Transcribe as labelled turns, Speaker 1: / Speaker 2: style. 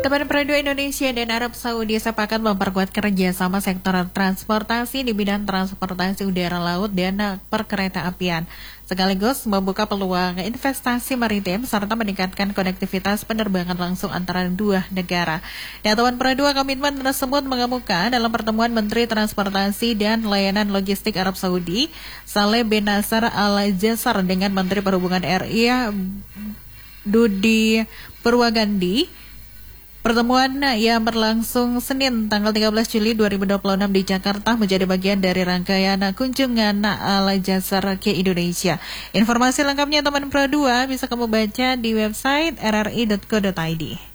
Speaker 1: Kemenperedaran Indonesia dan Arab Saudi sepakat memperkuat kerjasama sektor transportasi di bidang transportasi udara, laut, dan perkereta-apian, sekaligus membuka peluang investasi maritim serta meningkatkan konektivitas penerbangan langsung antara dua negara. Teman Peredua komitmen tersebut mengemuka dalam pertemuan Menteri Transportasi dan Layanan Logistik Arab Saudi, Saleh bin Nasser Al-Jassar, dengan Menteri Perhubungan RI Budi Purwagandi. Pertemuan yang berlangsung Senin tanggal 13 Juli 2026 di Jakarta menjadi bagian dari rangkaian kunjungan Al-Jassar ke Indonesia. Informasi lengkapnya teman Pro 2 bisa kamu baca di website rri.co.id.